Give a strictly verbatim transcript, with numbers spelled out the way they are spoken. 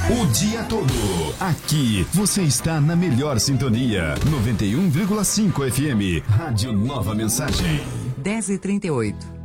O dia todo. Aqui você está na melhor sintonia. noventa e um vírgula cinco F M. Rádio Nova Mensagem. dez e trinta e oito.